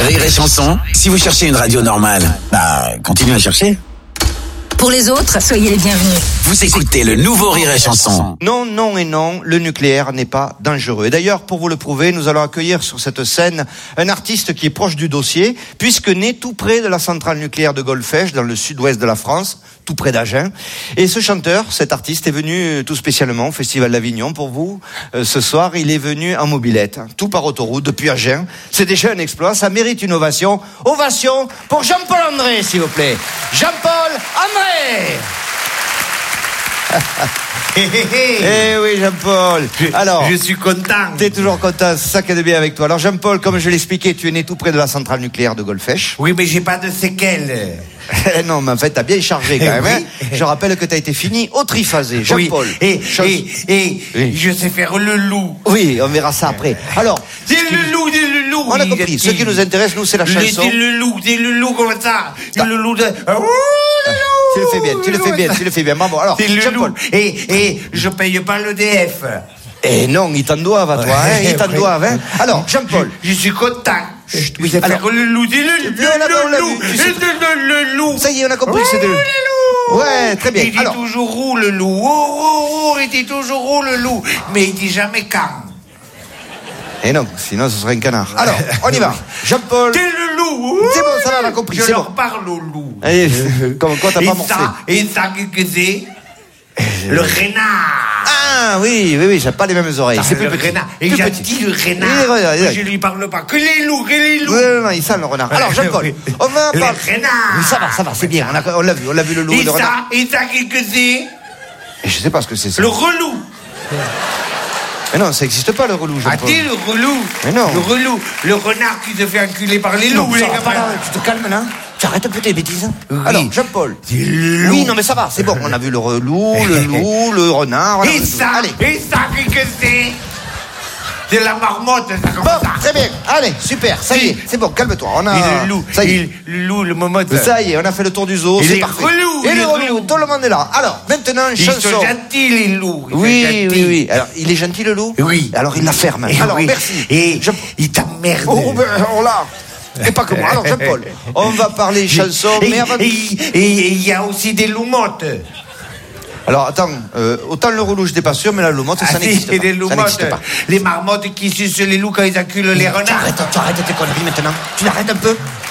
Rire et Chanson, si vous cherchez une radio normale, continuez à chercher. Pour les autres, soyez les bienvenus. Vous écoutez le nouveau Rire et Chanson. Non, non et non, le nucléaire n'est pas dangereux. Et d'ailleurs, pour vous le prouver, nous allons accueillir sur cette scène un artiste qui est proche du dossier, puisque né tout près de la centrale nucléaire de Golfech, dans le sud-ouest de la France, tout près d'Agen. Et ce chanteur, cet artiste, est venu tout spécialement au Festival d'Avignon pour vous. Ce soir, il est venu en mobilette, tout par autoroute depuis Agen. C'est déjà un exploit, ça mérite une ovation. Ovation pour Jean-Paul André, s'il vous plaît. Jean-Paul André. Eh oui, Jean-Paul. Alors, je suis content. T'es toujours content, c'est ça qui est de bien avec toi. Alors, Jean-Paul, comme je l'expliquais, tu es né tout près de la centrale nucléaire de Golfech. Oui, mais j'ai pas de séquelles. Non, mais en fait, t'as bien chargé quand même. Oui. Hein. Je rappelle que t'as été fini au triphasé, Jean-Paul. Oui. Et je sais faire le loup. Oui, on verra ça après. Alors, dis le loup. On a compris. Ce qui nous intéresse, nous, c'est la chanson. Dis le loup comme ça. Dis le loup de... Tu le fais bien. Maman, alors, Jean-Paul. Et je paye pas l'EDF. Eh non, ils t'en doivent à toi, hein. Ils t'en doivent, hein. Alors, Jean-Paul. Je suis content. Oui, alors, faire le loup. Dis le loup. Ça y est, on a compris que c'est de... Ouais, très bien. Il dit toujours où le loup. Il dit toujours où le loup. Mais il dit jamais quand. Eh non, sinon ce serait un canard. Alors, on y va. Jean-Paul. T'es le loup. C'est bon, ça va, on a compris. Je leur parle au loup. Allez, comme quoi t'as pas morflé. Et ça, qu'est-ce que c'est? Le renard. Ah oui, j'ai pas les mêmes oreilles. C'est plus le renard. Et j'ai dit le renard. Je lui parle pas. Que les loups. Non, il sent le renard. Alors, Jean-Paul, on va le parler. renard. Oui, ça va, c'est bien. On l'a vu le loup et le renard. Et ça, qu'est-ce que c'est? Je sais pas ce que c'est ça. Le relou. Mais non, ça n'existe pas le relou, Jean-Paul. Ah, le relou. Mais non. Le relou. Le renard qui se fait enculer par les loups, les gamins. Tu te calmes là. Tu arrêtes un peu tes bêtises. Oui. Alors, Jean-Paul. Oui, non, mais ça va, c'est bon. On a vu le relou, le loup, le renard. Et ça, qu'est-ce que c'est? C'est la marmotte, ça comme ça. Très bien. Allez, super. Ça y est, c'est bon, calme-toi. On a. Et le loup. Ça y est. Le loup, le momotte. Ça y est, on a fait le tour du zoo. Et c'est les parfait. relous. Et les relous. Tout le monde est là. Alors, maintenant, chanson. Ils sont gentils, les loups. Oui. Alors, il est gentil, le loup? Oui. Alors, il la ferme. Alors, merci. Et il t'emmerde. Oh, ben, on l'a. Et pas que moi. Alors, Jean-Paul, on va parler chanson, mais avant. Et il y a aussi des loumottes. Alors, attends, autant le relou, je n'étais pas sûr, mais la loumotte, ça n'existe pas. Les loumottes, les marmottes qui sucent les loups quand ils acculent les renards. Tu arrêtes tes conneries maintenant. Tu l'arrêtes un peu.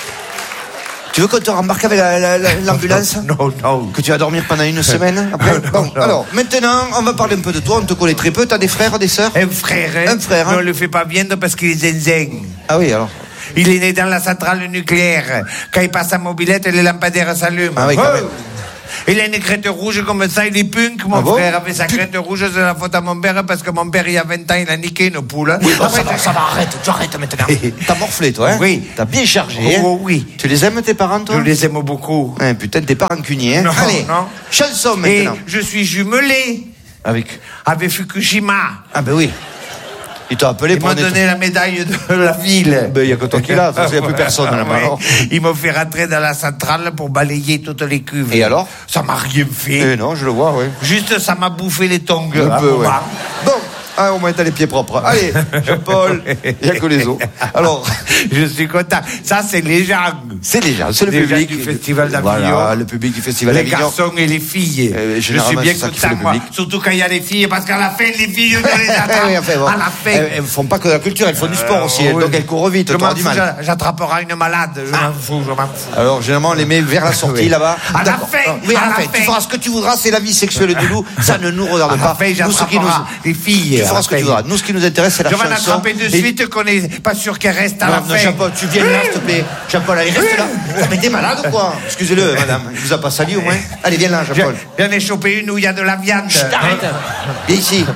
Tu veux qu'on te rembarque avec l'ambulance? Non. Que tu vas dormir pendant une semaine après? Bon, alors, maintenant, on va parler un peu de toi. On te connaît très peu. T'as des frères, des sœurs? Un frère. Mais on le fait pas bien parce qu'il est zinzin. Ah oui, alors. Il est né dans la centrale nucléaire. Quand il passe sa mobilette, les lampadaires s'allument. Ah oui, quand même. Il a une crête rouge comme ça, il est punk. Mon frère avait sa crête rouge, c'est la faute à mon père, parce que mon père, il y a 20 ans, il a niqué une poule. Oui, ça va, tu arrêtes maintenant. T'as morflé, toi, hein? Oui. T'as bien chargé, hein? Oh, oui. Tu les aimes, tes parents, toi? Je les aime beaucoup. Hein, putain, t'es pas rancunier, hein? Non, allez, non. Chanson, maintenant. Et je suis jumelé. Avec Fukushima. Ah, ben oui. Ils t'ont appelé Ils pour m'ont donné la médaille de la ville. Ben, il n'y a que toi qui l'as, il n'y a plus personne là-bas. Ils m'ont fait rentrer dans la centrale pour balayer toutes les cuves. Et alors? Ça m'a rien fait. Eh non, je le vois, oui. Juste, ça m'a bouffé les tongs. Un peu, ouais. Bon, au moins t'as les pieds propres. Allez, Jean-Paul, il n'y a que les os. Alors, je suis content. Ça, c'est les gens. C'est les gens, c'est le public du Festival d'Avignon. Voilà, le public du Festival d'Avignon. Les garçons et les filles. Je suis bien content, moi. Surtout quand il y a les filles, parce qu'à la fin, les filles, on les attrape. Oui, enfin, bon. À la fin. Elles ne font pas que de la culture, elles font du sport aussi. Oui. Donc elles courent vite, tu auras du mal. J'attraperai une malade, je m'en fous. Alors, généralement, on les met vers la sortie, là-bas. À la fin. Oui, à la fin. Tu feras ce que tu voudras, c'est la vie sexuelle du loup. Ça ne nous regarde pas. Nous, ce qui nous... Les filles. Tu feras ce que tu voudras. Nous, ce qui nous intéresse, c'est la chanson. Je vais l'attraper de suite, qu'on n'est pas sûr qu'elle reste à la fin. Non, Jean-Paul, tu viens là, s'il te plaît. Jean-Paul, allez, reste là. Mais t'es malade ou quoi? Excusez-le, madame. Il vous a pas sali au moins? Allez, viens là, Jean-Paul. J'en ai chopé une où il y a de la viande. Arrête. Viens ici.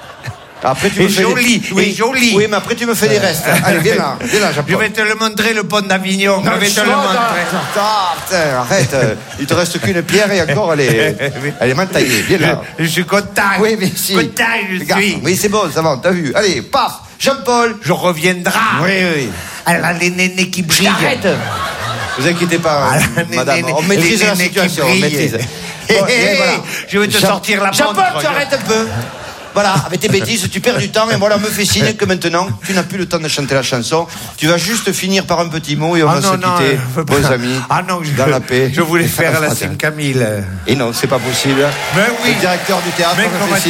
Après, tu me fais joli, oui, joli. Oui, mais après, tu me fais des restes. Allez, viens là, Jean-Paul. Je vais te le montrer, le pont d'Avignon. Je vais te le montrer. Putain, arrête. Il te reste qu'une pierre et encore, elle est mal taillée. Viens là. Je suis content. Oui, mais si. Content, je suis. Oui, c'est bon, ça va, t'as vu. Allez, paf. Jean-Paul. Je reviendrai. Oui. Alors, les nénés qui brillent. Arrête. Vous inquiétez pas, madame. On maîtrise la situation, on maîtrise. Bon, voilà. Je vais te sortir la montre. Jean-Paul, tu arrêtes un peu. Voilà, avec tes bêtises, tu perds du temps, et voilà, me fait signe que maintenant, tu n'as plus le temps de chanter la chanson. Tu vas juste finir par un petit mot et on va se quitter, bons amis, dans la paix. Je voulais faire la Saint-Camille. Et non, c'est pas possible. Ben oui. Le directeur du théâtre me fait signe.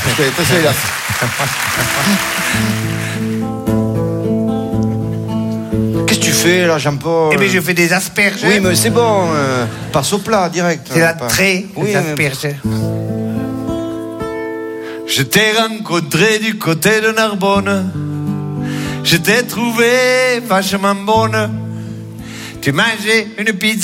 Qu'est-ce que tu fais là, Jean-Paul? Eh bien, je fais des asperges. Oui, mais c'est bon, passe au plat, direct. C'est la traite, oui, des asperges. Je t'ai rencontré du côté de Narbonne. Je t'ai trouvé vachement bonne. Tu mangeais une pizza.